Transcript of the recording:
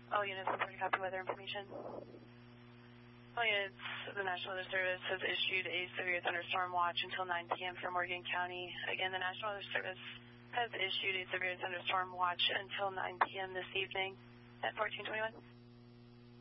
All units report to copy weather information. All units, the National Weather Service has issued a severe thunderstorm watch until 9 p.m. for Morgan County. Again, the National Weather Service has issued a severe thunderstorm watch until 9 p.m. this evening at 1421.